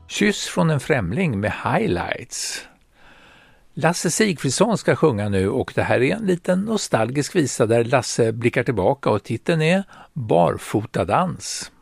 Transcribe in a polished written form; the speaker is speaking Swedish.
Kyss från en främling med Highlights. Lasse Sigfridsson ska sjunga nu och det här är en liten nostalgisk visa där Lasse blickar tillbaka och titeln är Barfotadans.